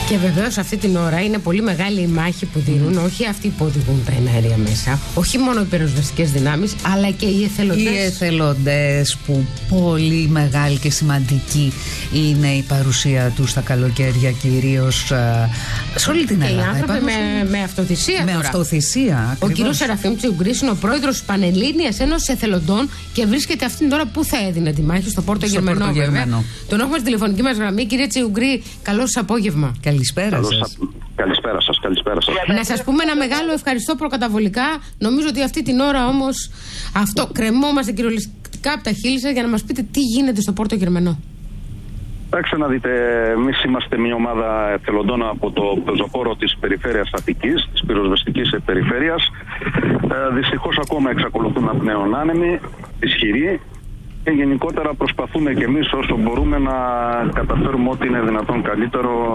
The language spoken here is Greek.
Και βεβαίως αυτή την ώρα είναι πολύ μεγάλη η μάχη που δίνουν, όχι αυτοί που οδηγούν τα εναέρια μέσα, όχι μόνο οι πυροσβεστικές δυνάμεις, αλλά και οι εθελοντές. Οι εθελοντές, που πολύ μεγάλη και σημαντική είναι η παρουσία τους στα καλοκαίρια, κυρίως σε όλη την Ελλάδα. Και οι άνθρωποι με αυτοθυσία. Με τώρα. Αυτοθυσία. Ο κύριος Σεραφείμ Τσιουγκρής είναι ο πρόεδρος της Πανελλήνιας Ένωσης Εθελοντών και βρίσκεται αυτήν την ώρα που θα έδινε τη μάχη στο Πόρτο Γερμανό. Τον έχουμε στη τηλεφωνική μας γραμμή. Κύριε Τσιουγκρή, καλό σας απόγευμα. Καλησπέρα σας. Καλησπέρα σας. Να σας πούμε ένα μεγάλο ευχαριστώ προκαταβολικά. Νομίζω ότι αυτή την ώρα όμως αυτό κρεμόμαστε κυριολεκτικά από τα χείλη σας για να μας πείτε τι γίνεται στο Πόρτο Γερμανό. Εντάξει, να δείτε, εμείς είμαστε μια ομάδα εθελοντών από το πεζοπόρο της περιφέρειας Αττικής, της πυροσβεστικής περιφέρειας. Δυστυχώς ακόμα εξακολουθούν να πνέουν άνεμοι, ισχυροί, και γενικότερα προσπαθούμε και εμείς όσο μπορούμε να καταφέρουμε ό,τι είναι δυνατόν καλύτερο